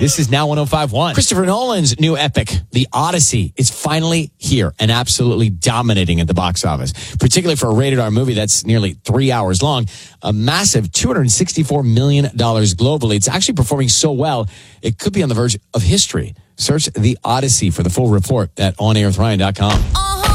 This is Now 105.1. Christopher Nolan's new epic, The Odyssey, is finally here and absolutely dominating at the box office, particularly for a rated R movie that's nearly 3 hours long. A massive $264 million globally. It's actually performing so well, it could be on the verge of history. Search The Odyssey for the full report at onairwithryan.com.